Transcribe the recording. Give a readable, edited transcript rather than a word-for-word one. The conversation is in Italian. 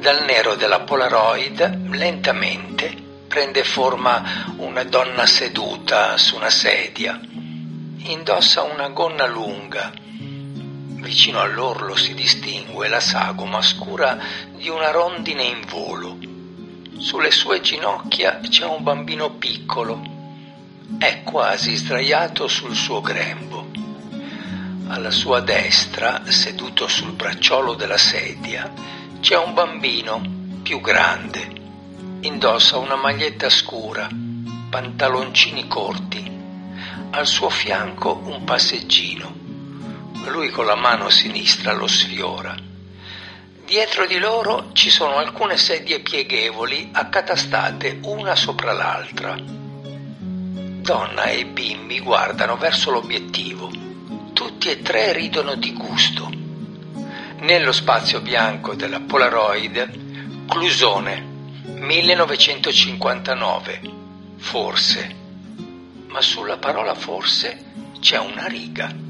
Dal nero della Polaroid lentamente prende forma una donna seduta su una sedia. Indossa una gonna lunga. Vicino all'orlo si distingue la sagoma scura di una rondine in volo. Sulle sue ginocchia c'è un bambino piccolo. È quasi sdraiato sul suo grembo. Alla sua destra, seduto sul bracciolo della sedia, c'è un bambino più grande. Indossa una maglietta scura, pantaloncini corti. Al suo fianco un passeggino. Lui con la mano sinistra lo sfiora. Dietro di loro ci sono alcune sedie pieghevoli accatastate una sopra l'altra. Donna e bimbi guardano verso l'obiettivo. Tutti e tre ridono di gusto. Nello spazio bianco della Polaroid, Clusone, 1959, forse. Ma sulla parola forse c'è una riga.